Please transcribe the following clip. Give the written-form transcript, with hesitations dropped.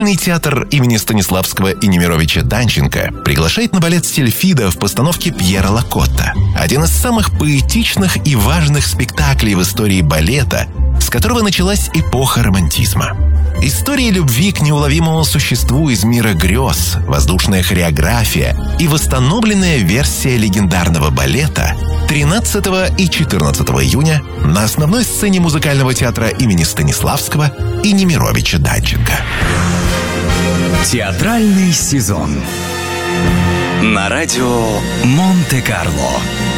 Театр имени Станиславского и Немировича Данченко приглашает на балет «Сильфида» в постановке Пьера Лакотта. Один из самых поэтичных и важных спектаклей в истории балета, с которого началась эпоха романтизма. История любви к неуловимому существу из мира грез, воздушная хореография и восстановленная версия легендарного балета 13 и 14 июня на основной сцене музыкального театра имени Станиславского и Немировича Данченко. Театральный сезон на радио Монте-Карло.